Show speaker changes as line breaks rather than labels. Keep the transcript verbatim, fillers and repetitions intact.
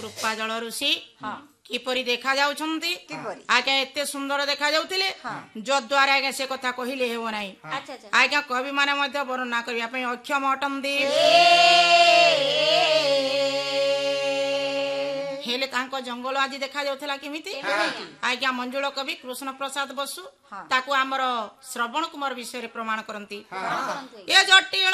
कृपा जल ऋषि किपरि देखा जाउछन्ति आज्ञा एते सुंदर देखा जाउतिले जद्वारा आज्ञा से कथा कहिले हेबो नाही आज्ञा कवि माने मध्य वर्णना करिया पई अक्षम अटन्ति हेले तांको जंगल आज देखा जाउथला केमिति आज्ञा मंजुल कवि कृष्ण प्रसाद बसु ताकू हमर श्रवण कुमार विषय रे प्रमाण करंती ए जटिल